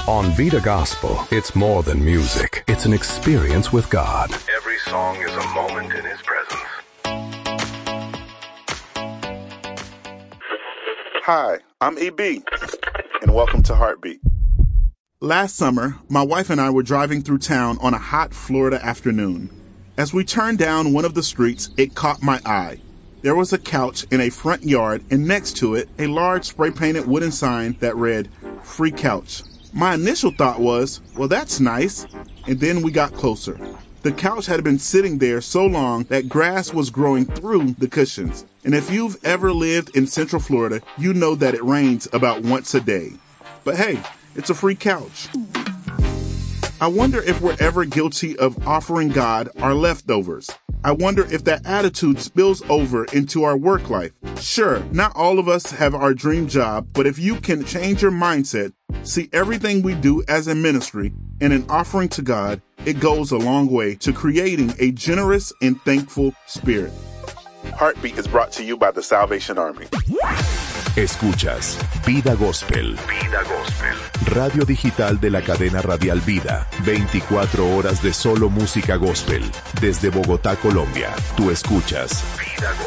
On Vida Gospel, it's more than music. It's an experience with God. Every song is a moment in His presence. Hi, I'm EB, and welcome to Heartbeat. Last summer, my wife and I were driving through town on a hot Florida afternoon. As we turned down one of the streets, it caught my eye. There was a couch in a front yard, and next to it, a large spray-painted wooden sign that read, "Free Couch." My initial thought was, well, that's nice. And then we got closer. The couch had been sitting there so long that grass was growing through the cushions. And if you've ever lived in Central Florida, you know that it rains about once a day. But hey, it's a free couch. I wonder if we're ever guilty of offering God our leftovers. I wonder if that attitude spills over into our work life. Sure, not all of us have our dream job, but if you can change your mindset, see everything we do as a ministry and an offering to God, it goes a long way to creating a generous and thankful spirit. Heartbeat is brought to you by the Salvation Army. Escuchas Vida Gospel. Vida Gospel. Radio digital de la cadena radial Vida. 24 horas de solo música gospel. Desde Bogotá, Colombia. Tú escuchas Vida Gospel.